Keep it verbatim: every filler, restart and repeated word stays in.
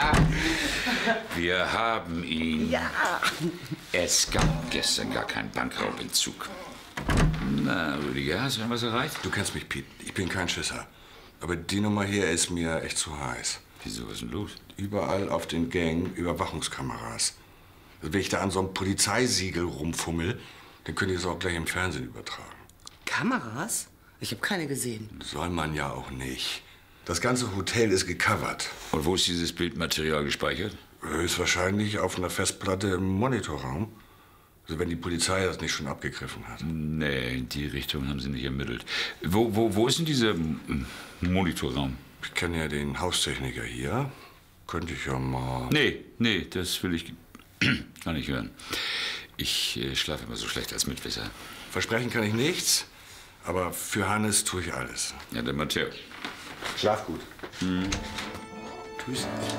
Wir haben ihn. Ja. Es gab gestern gar keinen Bankraubentzug. Na, Rüdiger, hast du noch was erreicht? Du kennst mich, Piet. Ich bin kein Schisser. Aber die Nummer hier ist mir echt zu heiß. Wieso, was ist denn los? Überall auf den Gängen Überwachungskameras. Also wenn ich da an so einem Polizeisiegel rumfummel, dann könnt ihr es auch gleich im Fernsehen übertragen. Kameras? Ich habe keine gesehen. Soll man ja auch nicht. Das ganze Hotel ist gecovert. Und wo ist dieses Bildmaterial gespeichert? Höchstwahrscheinlich auf einer Festplatte im Monitorraum. Also wenn die Polizei das nicht schon abgegriffen hat. Nee, in die Richtung haben sie nicht ermittelt. Wo, wo, wo ist denn dieser Monitorraum? Ich kenne ja den Haustechniker hier. Könnte ich ja mal... Nee, nee, das will ich gar nicht hören. Ich äh, schlafe immer so schlecht als Mitwisser. Versprechen kann ich nichts, aber für Hannes tue ich alles. Ja, der Matteo. Schlaf gut. Mhm. Tschüss.